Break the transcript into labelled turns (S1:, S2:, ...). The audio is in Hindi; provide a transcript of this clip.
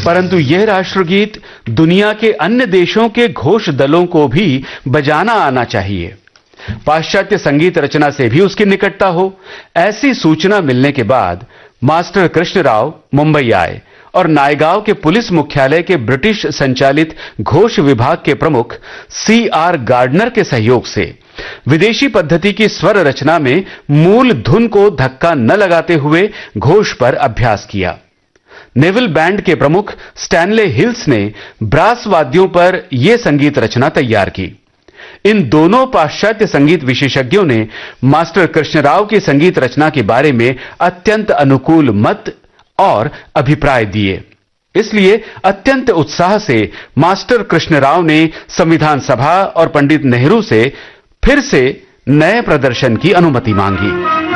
S1: परंतु यह राष्ट्रगीत दुनिया के अन्य देशों के घोष दलों को भी बजाना आना चाहिए। पाश्चात्य संगीत रचना से भी उसकी निकटता हो, ऐसी सूचना मिलने के बाद मास्टर कृष्ण राव मुंबई आए और नायगांव के पुलिस मुख्यालय के ब्रिटिश संचालित घोष विभाग के प्रमुख C.R. गार्डनर के सहयोग से विदेशी पद्धति की स्वर रचना में मूल धुन को धक्का न लगाते हुए घोष पर अभ्यास किया। नेवल बैंड के प्रमुख स्टैनले हिल्स ने ब्रास वाद्यों पर यह संगीत रचना तैयार की। इन दोनों पाश्चात्य संगीत विशेषज्ञों ने मास्टर कृष्णराव की संगीत रचना के बारे में अत्यंत अनुकूल मत और अभिप्राय दिए। इसलिए अत्यंत उत्साह से मास्टर कृष्णराव ने संविधान सभा और पंडित नेहरू से फिर से नए प्रदर्शन की अनुमति मांगी।